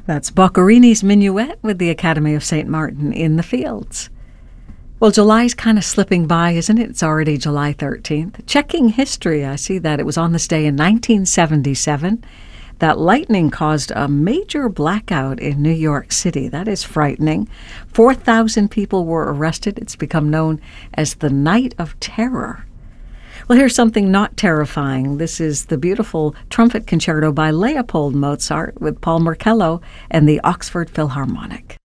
That's Boccherini's Minuet with the Academy of St. Martin in the Fields. Well, July's kind of slipping by, isn't it? It's already July 13th. Checking history, I see that it was on this day in 1977 that lightning caused a major blackout in New York City. That is frightening. 4,000 people were arrested. It's become known as the Night of Terror. Well, here's something not terrifying. This is the beautiful trumpet concerto by Leopold Mozart with Paul Marcello and the Oxford Philharmonic.